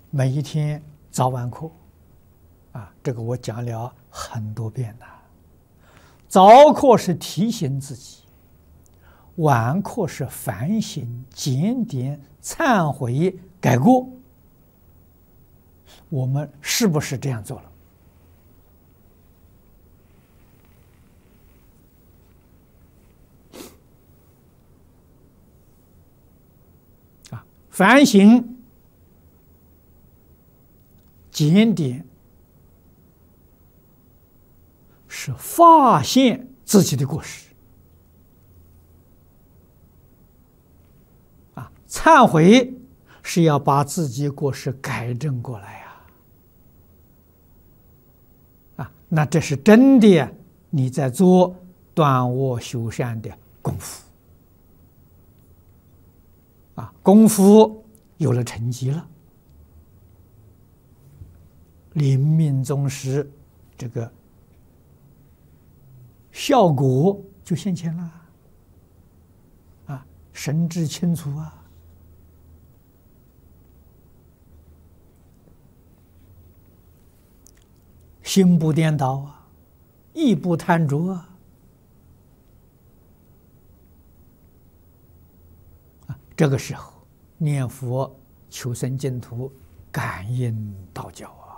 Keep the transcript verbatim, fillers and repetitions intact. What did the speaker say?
每一天早晚课，啊，这个我讲了很多遍了。早课是提醒自己，晚课是反省、检点、忏悔、改过。我们是不是这样做了？啊，反省、检点是发现自己的过失，啊，忏悔是要把自己过失改正过来呀。啊，那这是真的，你在做断恶修善的功夫。啊，功夫有了成绩了，临命终时，这个效果就现前了。啊，神志清楚啊。心不颠倒啊，意不贪着啊，啊，这个时候念佛求生净土，感应道教啊。